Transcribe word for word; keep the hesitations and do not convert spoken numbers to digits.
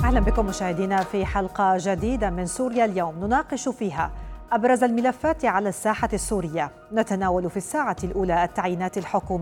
أهلا بكم مشاهدينا في حلقة جديدة من سوريا اليوم، نناقش فيها أبرز الملفات على الساحة السورية. نتناول في الساعة الأولى التعيينات الحكومية